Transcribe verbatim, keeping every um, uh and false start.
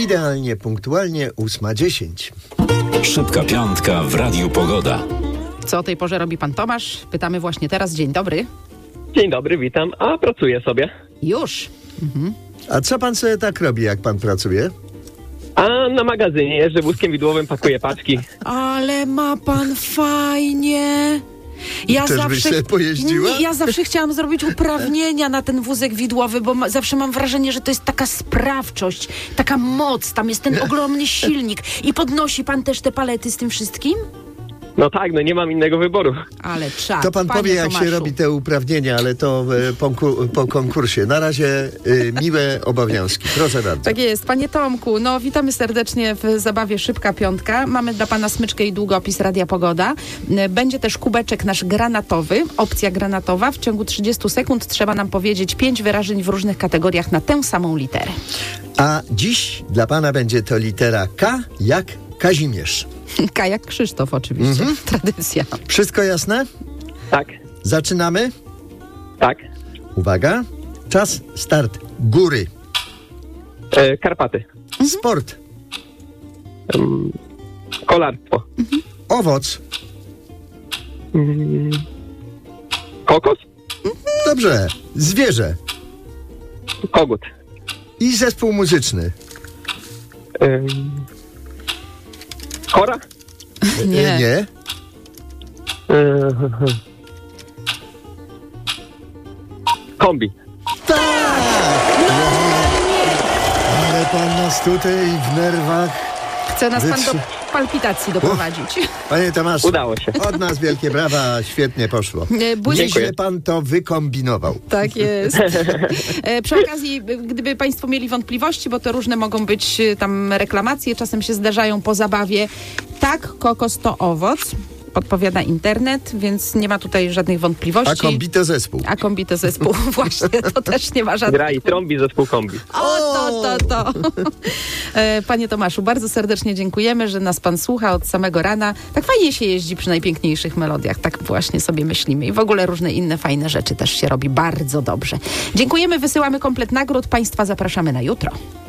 Idealnie, punktualnie ósma dziesięć. Szybka piątka w Radiu Pogoda. Co o tej porze robi pan Tomasz? Pytamy właśnie teraz. Dzień dobry. Dzień dobry, witam. A pracuję sobie. Już. Mhm. A co pan sobie tak robi, jak pan pracuje? A na magazynie jeżdżę wózkiem widłowym, pakuję paczki. Ale ma pan fajnie. Ja Czyżbyś sobie pojeździła? Nie, ja zawsze chciałam zrobić uprawnienia na ten wózek widłowy, bo ma, zawsze mam wrażenie, że to jest taka sprawczość, taka moc, tam jest ten ogromny silnik. I podnosi pan też te palety z tym wszystkim? No tak, no nie mam innego wyboru. Ale czad, To pan panie powie, jak Tomaszu. się robi te uprawnienia, ale to e, po, ku- po konkursie. Na razie e, miłe obowiązki. Proszę bardzo. Tak jest. Panie Tomku, no witamy serdecznie w zabawie Szybka Piątka. Mamy dla pana smyczkę i długopis Radia Pogoda. Będzie też kubeczek nasz granatowy, opcja granatowa. W ciągu trzydziestu sekund trzeba nam powiedzieć pięć wyrażeń w różnych kategoriach na tę samą literę. A dziś dla pana będzie to litera K jak Kazimierz. K jak Krzysztof oczywiście. Mhm. Tradycja. Wszystko jasne? Tak, Zaczynamy? tak. Uwaga. Czas, start. Góry. E, Karpaty. Sport. Um, kolarstwo. Owoc. Mm, kokos. Dobrze. Zwierzę. Kogut. I zespół muzyczny. Um, chora. Nie. E, nie. E, kombi. Tak! Ale pan nas tutaj w nerwach. Chce nas pan do Wytrzy- palpitacji doprowadzić. Panie Tomaszu, Udało się. od nas wielkie brawa, świetnie poszło. E, błysk- Nieźle pan to wykombinował. Tak jest. E, Przy okazji, gdyby państwo mieli wątpliwości, bo to różne mogą być e, tam reklamacje, czasem się zdarzają po zabawie. Tak, kokos to owoc, podpowiada internet, więc nie ma tutaj żadnych wątpliwości. A kombi to zespół. A kombi to zespół, właśnie, to też nie ma żadnych... Gra i trąbi zespół kombi. O, to, to, to. E, Panie Tomaszu, bardzo serdecznie dziękujemy, że nas pan słucha od samego rana. Tak fajnie się jeździ przy najpiękniejszych melodiach, tak właśnie sobie myślimy. I w ogóle różne inne fajne rzeczy też się robi bardzo dobrze. Dziękujemy, wysyłamy komplet nagród. Państwa zapraszamy na jutro.